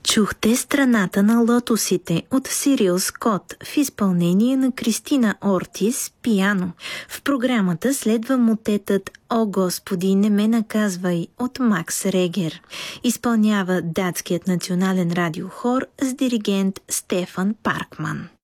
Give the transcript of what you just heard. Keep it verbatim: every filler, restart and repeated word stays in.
Чухте "Страната на лотосите" от Сирил Скот в изпълнение на Кристина Ортис, пиано. В програмата следва мотетът "О Господи, не ме наказвай" от Макс Регер. Изпълнява датският национален радиохор с диригент Стефан Паркман.